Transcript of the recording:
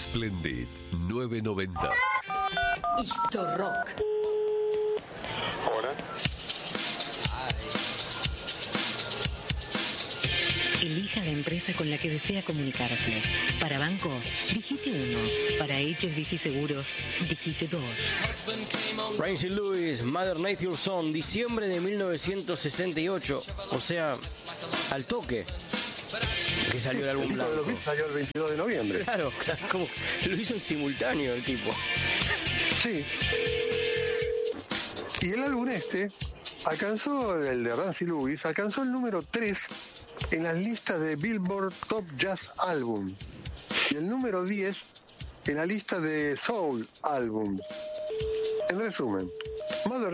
Splendid 990. Histo Rock. Hola. Elija la empresa con la que desea comunicarse. Para banco, digite 1. Para HSBC Seguros, digite 2. Ramsey Lewis, Mother Nature Song, diciembre de 1968. O sea, al toque que salió el álbum blanco. Lo que salió el 22 de noviembre. Claro, como lo hizo en simultáneo el tipo. Sí. Y el álbum alcanzó, el de Ramsey Lewis, alcanzó el número 3 en las listas de Billboard Top Jazz Album y el número 10 en la lista de Soul Albums. En resumen, Mother